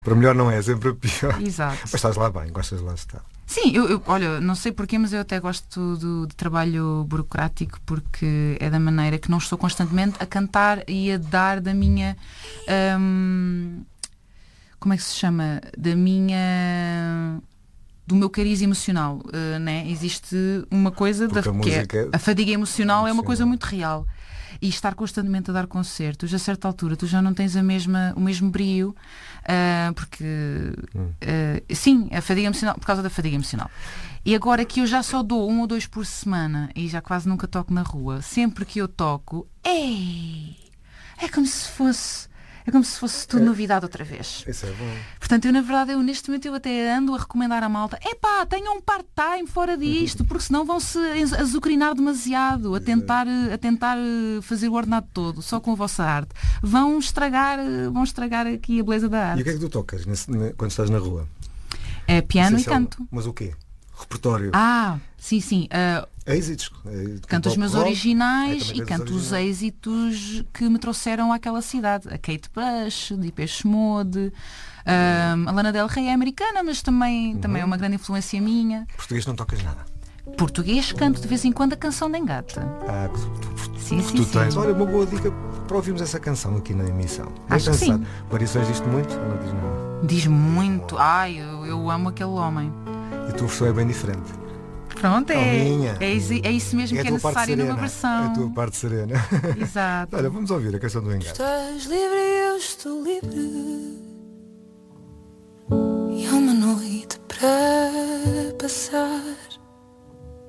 Para melhor não é, sempre pior. Exato. Mas estás lá bem, gostas de lá estar. Sim, olha, não sei porquê, mas eu até gosto do trabalho burocrático, porque é da maneira que não estou constantemente a cantar e a dar da minha... como é que se chama? Do meu cariz emocional, né? Existe uma coisa a fadiga emocional é uma coisa muito real. E estar constantemente a dar concertos, a certa altura tu já não tens o mesmo brio, porque sim, a fadiga emocional, por causa da fadiga emocional. E agora que eu já só dou 1 ou 2 por semana e já quase nunca toco na rua, sempre que eu toco, é como se fosse tudo novidade outra vez. Isso é bom. Portanto, eu na verdade, neste momento eu até ando a recomendar à malta: tenham um part-time fora disto, porque senão vão-se azucrinar demasiado a tentar fazer o ordenado todo, só com a vossa arte. Vão estragar aqui a beleza da arte. E o que é que tu tocas quando estás na rua? É piano e canto. Mas o quê? Repertório? Sim. Êxitos? Canto os meus originais e canto os êxitos que me trouxeram àquela cidade. A Kate Bush, Depeche Mode, a Lana Del Rey é americana, mas também é uma grande influência minha. Português não tocas nada? Português canto de vez em quando a canção da Engata. Sim. Tens. Olha, uma boa dica para ouvirmos essa canção aqui na emissão. Acho que sim. Variações disto muito? Ou não diz nada? Diz muito. Eu amo aquele homem. E a tua versão é bem diferente. Pronto, é isso mesmo que é necessário numa versão. É a tua parte serena. Exato. Olha, vamos ouvir a canção do Engata. Estás livre e eu estou livre. E há uma noite para passar.